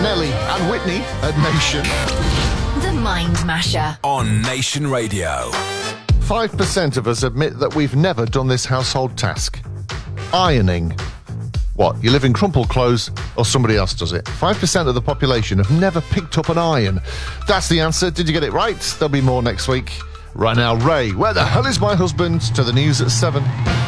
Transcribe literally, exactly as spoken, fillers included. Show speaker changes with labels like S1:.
S1: Nelly and Whitney at Nation.
S2: The Mind Masher
S3: on Nation Radio.
S1: Five percent of us admit that we've never done this household task. Ironing. What, you live in crumpled clothes or somebody else does it? Five percent of the population have never picked up an iron. That's the answer. Did you get it right? There'll be more next week. Right now, Ray, where the hell is my husband? To the news at seven.